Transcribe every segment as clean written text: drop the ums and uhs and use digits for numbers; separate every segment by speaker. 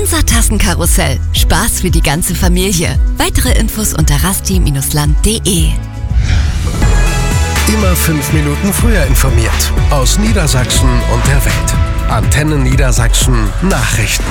Speaker 1: Unser Tassenkarussell. Spaß für die ganze Familie. Weitere Infos unter rasti-land.de.
Speaker 2: Immer 5 Minuten früher informiert. Aus Niedersachsen und der Welt. Antenne Niedersachsen Nachrichten.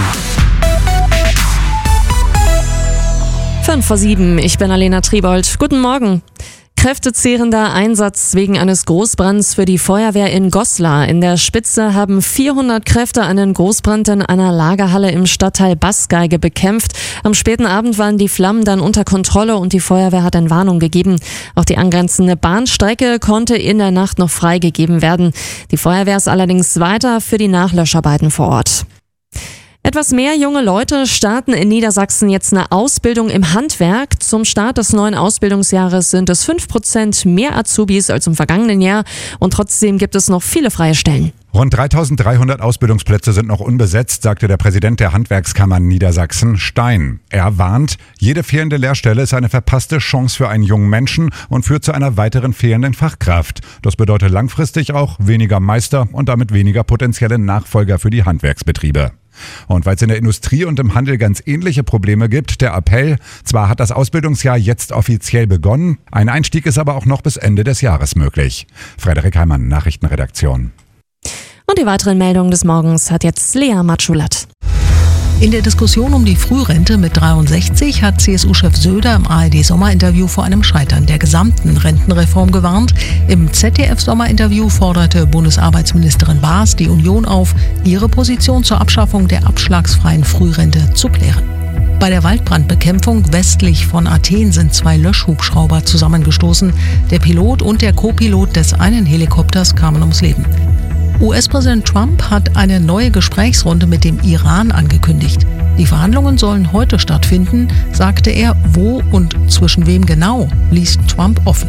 Speaker 3: 5:07, ich bin Alena Triebold. Guten Morgen. Kräftezehrender Einsatz wegen eines Großbrands für die Feuerwehr in Goslar. In der Spitze haben 400 Kräfte einen Großbrand in einer Lagerhalle im Stadtteil Baßgeige bekämpft. Am späten Abend waren die Flammen dann unter Kontrolle und die Feuerwehr hat Entwarnung gegeben. Auch die angrenzende Bahnstrecke konnte in der Nacht noch freigegeben werden. Die Feuerwehr ist allerdings weiter für die Nachlöscharbeiten vor Ort. Etwas mehr junge Leute starten in Niedersachsen jetzt eine Ausbildung im Handwerk. Zum Start des neuen Ausbildungsjahres sind es 5% mehr Azubis als im vergangenen Jahr und trotzdem gibt es noch viele freie Stellen.
Speaker 4: Rund 3.300 Ausbildungsplätze sind noch unbesetzt, sagte der Präsident der Handwerkskammern Niedersachsen, Stein. Er warnt, jede fehlende Lehrstelle ist eine verpasste Chance für einen jungen Menschen und führt zu einer weiteren fehlenden Fachkraft. Das bedeutet langfristig auch weniger Meister und damit weniger potenzielle Nachfolger für die Handwerksbetriebe. Und weil es in der Industrie und im Handel ganz ähnliche Probleme gibt, der Appell: Zwar hat das Ausbildungsjahr jetzt offiziell begonnen, ein Einstieg ist aber auch noch bis Ende des Jahres möglich. Frederik Heimann, Nachrichtenredaktion.
Speaker 3: Und die weiteren Meldungen des Morgens hat jetzt Lea Matschulat.
Speaker 5: In der Diskussion um die Frührente mit 63 hat CSU-Chef Söder im ARD-Sommerinterview vor einem Scheitern der gesamten Rentenreform gewarnt. Im ZDF-Sommerinterview forderte Bundesarbeitsministerin Baas die Union auf, ihre Position zur Abschaffung der abschlagsfreien Frührente zu klären. Bei der Waldbrandbekämpfung westlich von Athen sind 2 Löschhubschrauber zusammengestoßen. Der Pilot und der Co-Pilot des einen Helikopters kamen ums Leben. US-Präsident Trump hat eine neue Gesprächsrunde mit dem Iran angekündigt. Die Verhandlungen sollen heute stattfinden, sagte er. Wo und zwischen wem genau, ließ Trump offen.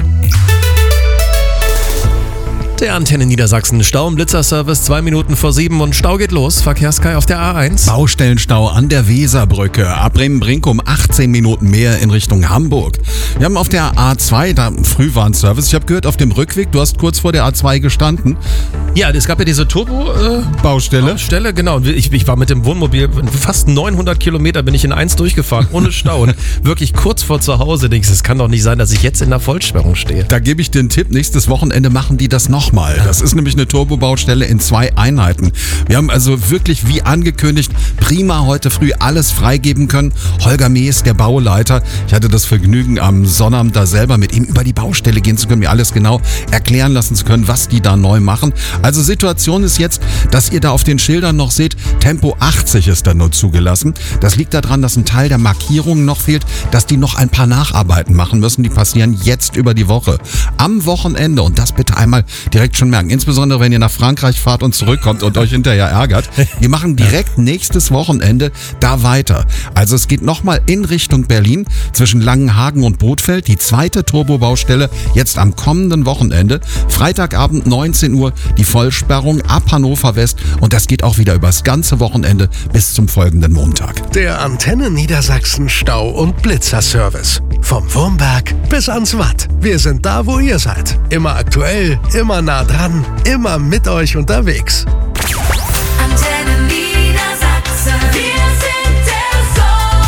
Speaker 6: Der Antenne Niedersachsen Stau- und Blitzerservice 2 Minuten vor 7 und Stau geht los. Verkehrskai auf der A1.
Speaker 7: Baustellenstau an der Weserbrücke. Ab Bremen-Brink um 18 Minuten mehr in Richtung Hamburg. Wir haben auf der A2 da Frühwarnservice. Ich habe gehört, auf dem Rückweg, du hast kurz vor der A2 gestanden.
Speaker 6: Ja, es gab ja diese
Speaker 7: Baustelle,
Speaker 6: genau. Ich war mit dem Wohnmobil fast 900 Kilometer bin ich in 1 durchgefahren, ohne Stau. Und wirklich kurz vor zu Hause denkst du, es kann doch nicht sein, dass ich jetzt in der Vollsperrung stehe.
Speaker 7: Da gebe ich dir einen Tipp, nächstes Wochenende machen die das nochmal. Das ist nämlich eine Turbobaustelle in 2 Einheiten. Wir haben also wirklich, wie angekündigt, prima heute früh alles freigeben können. Holger Mees, der Bauleiter, ich hatte das Vergnügen, am Sonnabend da selber mit ihm über die Baustelle gehen zu können, mir alles genau erklären lassen zu können, was die da neu machen. Also Situation ist jetzt, dass ihr da auf den Schildern noch seht, Tempo 80 ist da nur zugelassen. Das liegt daran, dass ein Teil der Markierungen noch fehlt, dass die noch ein paar Nacharbeiten machen müssen. Die passieren jetzt über die Woche. Am Wochenende, und das bitte einmal direkt schon merken, insbesondere wenn ihr nach Frankreich fahrt und zurückkommt und euch hinterher ärgert, wir machen direkt nächstes Wochenende da weiter. Also es geht nochmal in Richtung Berlin zwischen Langenhagen und Bothfeld, die 2. Turbobaustelle jetzt am kommenden Wochenende. Freitagabend 19 Uhr die Vollsperrung ab Hannover West und das geht auch wieder übers ganze Wochenende bis zum folgenden Montag.
Speaker 2: Der Antenne Niedersachsen Stau- und Blitzerservice. Vom Wurmberg bis ans Watt. Wir sind da, wo ihr seid. Immer aktuell, immer nah dran, immer mit euch unterwegs.
Speaker 8: Antenne Niedersachsen. Wir sind der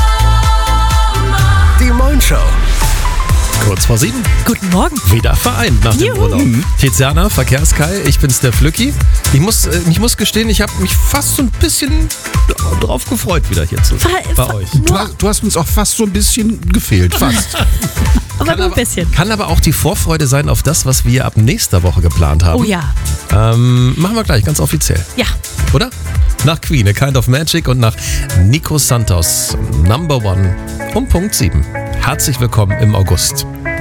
Speaker 8: Sommer.
Speaker 2: Die Moin Show.
Speaker 6: Kurz vor 7.
Speaker 3: Guten Morgen.
Speaker 6: Wieder vereint nach dem Urlaub. Tiziana, Verkehrskai, ich bin's, der Flücki. Ich muss gestehen, ich habe mich fast so ein bisschen drauf gefreut, wieder hier zu sein bei euch.
Speaker 7: Du hast uns auch fast so ein bisschen gefehlt, fast.
Speaker 3: Aber nur ein bisschen.
Speaker 6: Kann aber auch die Vorfreude sein auf das, was wir ab nächster Woche geplant haben.
Speaker 3: Oh ja.
Speaker 6: Machen wir gleich, ganz offiziell.
Speaker 3: Ja.
Speaker 6: Oder? Nach Queen, A Kind of Magic und nach Nico Santos, Number One um Punkt 7. Herzlich willkommen im August.